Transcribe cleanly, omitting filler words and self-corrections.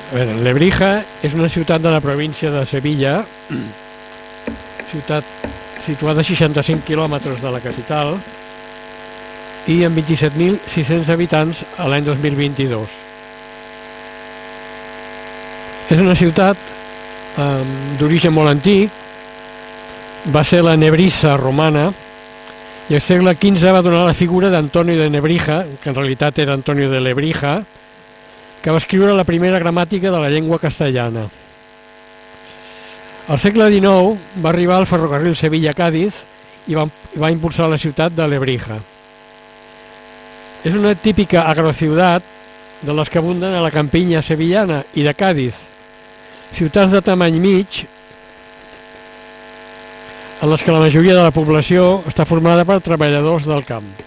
A veure, Lebrija és una ciutat de la província de Sevilla, ciutat situada a 65 quilòmetres de la capital i amb 27.600 habitants a l'any 2022. És una ciutat d'origen molt antic, va ser la Nebrissa romana i al segle XV va donar la figura d'Antonio de Nebrija, que en realitat era Antonio de Lebrija, que va escriure la primera gramàtica de la llengua castellana. Al segle XIX va arribar el ferrocarril Sevilla-Càdiz i va impulsar la ciutat de Lebrija. És una típica agrociutat de les que abunden a la campinya sevillana i de Càdiz, ciutats de tamany mig en les que la majoria de la població està formada per treballadors del camp.